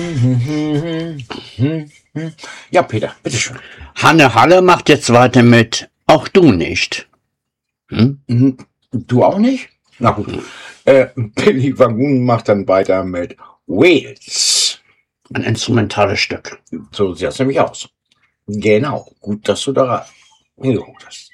Ja, Peter, bitteschön. Hanne Halle macht jetzt weiter mit Auch du nicht. Du auch nicht? Na gut. Billy Wagun macht dann weiter mit Wales. Ein instrumentales Stück. So sieht es nämlich aus. Genau. Gut, dass du da hingeguckt hast.